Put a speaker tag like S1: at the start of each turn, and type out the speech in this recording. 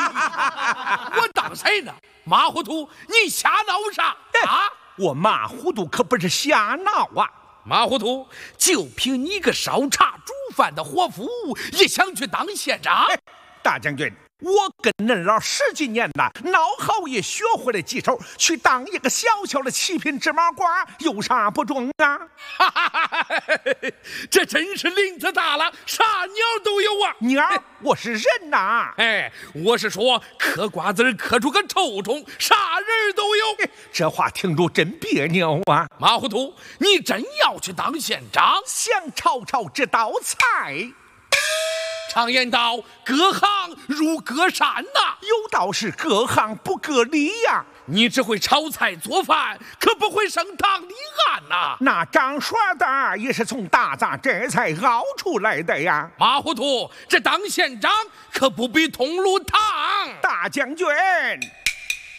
S1: 我当谁呢？马糊涂，你瞎闹啥啊？
S2: 我马糊涂可不是瞎闹啊！
S1: 马糊涂，就凭你个烧茶煮饭的伙夫，也想去当县长？
S2: 大将军，我跟恁老10几年了，孬好也学会了几手，去当一个小小的7品芝麻官，有啥不中啊？
S1: 这真是林子大了，啥鸟都有啊！
S2: 鸟，我是人呐！
S1: 我是说嗑瓜子嗑出个臭虫，啥人都有。
S2: 这话听着真别扭啊！
S1: 马糊涂，你真要去当县长？
S2: 想尝尝这道菜。
S1: 常言道，隔行如隔山呐，
S2: 有道是隔行不隔里呀。
S1: 你只会炒菜做饭，可不会升堂立案呐。
S2: 那张耍的也是从大杂这才熬出来的呀。
S1: 马糊涂，这当县长可不比通路堂。
S2: 大将军。